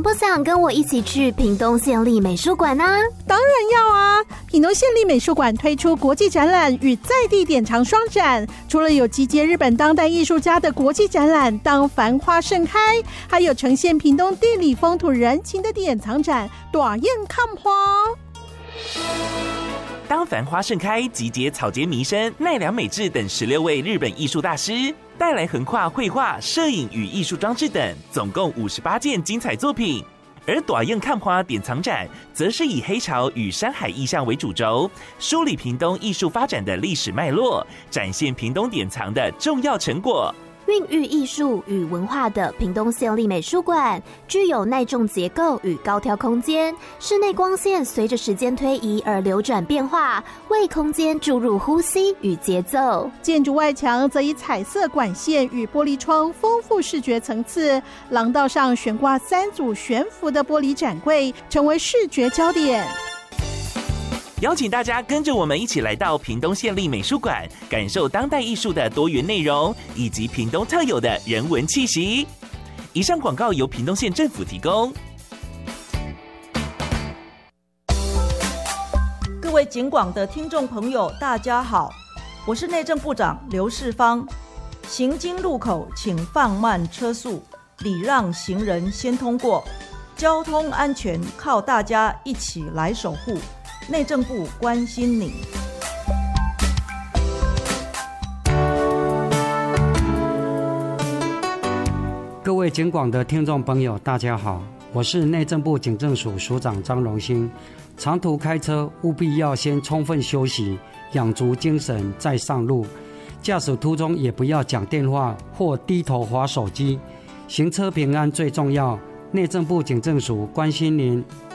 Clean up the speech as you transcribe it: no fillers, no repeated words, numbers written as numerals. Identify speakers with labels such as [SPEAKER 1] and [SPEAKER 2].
[SPEAKER 1] 不想跟我一起去屏东县立美术馆啊？
[SPEAKER 2] 当然要啊！屏东县立美术馆推出国际展览与在地典藏双展，除了有集结日本当代艺术家的国际展览当繁花盛开，还有呈现屏东地理风土人情的典藏展大雁看花。
[SPEAKER 3] 当繁花盛开，集结草间弥生、奈良美智等16位日本艺术大师，带来横跨绘画、摄影与艺术装置等，总共58件精彩作品。而大雁看花典藏展则是以黑潮与山海意象为主轴，梳理屏东艺术发展的历史脉络，展现屏东典藏的重要成果。
[SPEAKER 1] 孕育艺术与文化的屏东县立美术馆，具有耐重结构与高挑空间，室内光线随着时间推移而流转变化，为空间注入呼吸与节奏。
[SPEAKER 2] 建筑外墙则以彩色管线与玻璃窗丰富视觉层次，廊道上悬挂3组悬浮的玻璃展柜，成为视觉焦点。
[SPEAKER 3] 邀请大家跟着我们一起来到屏东县立美术馆，感受当代艺术的多元内容，以及屏东特有的人文气息。以上广告由屏东县政府提供。
[SPEAKER 4] 各位警广的听众朋友，大家好，我是内政部长刘世芳。行经路口请放慢车速，礼让行人先通过，交通安全靠大家一起来守护。内政部关心你。
[SPEAKER 5] 各位警广的听众朋友，大家好，我是内政部警政署署长张荣兴。长途开车务必要先充分休息，养足精神再上路。驾驶途中也不要讲电话或低头滑手机。行车平安最重要，内政部警政署关心您。